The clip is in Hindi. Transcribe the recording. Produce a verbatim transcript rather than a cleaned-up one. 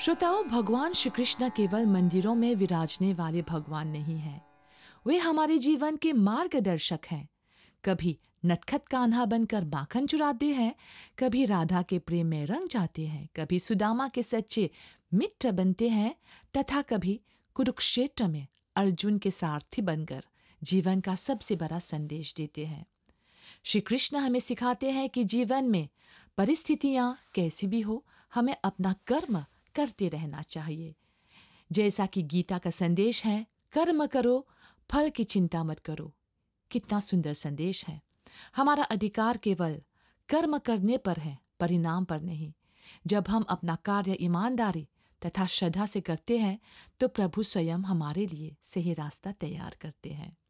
श्रोताओं, भगवान श्री कृष्ण केवल मंदिरों में विराजने वाले भगवान नहीं हैं। वे हमारे जीवन के मार्गदर्शक हैं। कभी नटखट कान्हा बनकर माखन चुराते हैं, कभी राधा के प्रेम में रंग जाते हैं, कभी सुदामा के सच्चे मित्र बनते हैं, तथा कभी कुरुक्षेत्र में अर्जुन के सारथी बनकर जीवन का सबसे बड़ा संदेश देते हैं। श्री कृष्ण हमें सिखाते हैं कि जीवन में परिस्थितियां कैसी भी हो, हमें अपना कर्म करते रहना चाहिए। जैसा कि गीता का संदेश है, कर्म करो, फल की चिंता मत करो। कितना सुंदर संदेश है। हमारा अधिकार केवल कर्म करने पर है, परिणाम पर नहीं। जब हम अपना कार्य ईमानदारी तथा श्रद्धा से करते हैं, तो प्रभु स्वयं हमारे लिए सही रास्ता तैयार करते हैं।